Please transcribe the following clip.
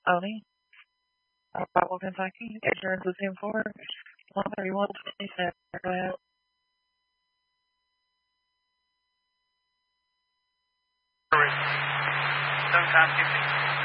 Oni, Bible, Kentucky. Insurance is in for 13127. Go ahead. Sometime 50.